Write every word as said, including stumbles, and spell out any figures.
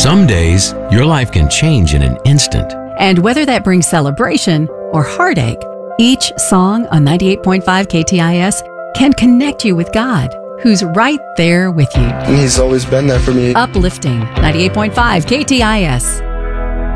Some days, your life can change in an instant. And whether that brings celebration or heartache, each song on ninety-eight point five K T I S can connect you with God, who's right there with you. And He's always been there for me. Uplifting ninety-eight point five K T I S.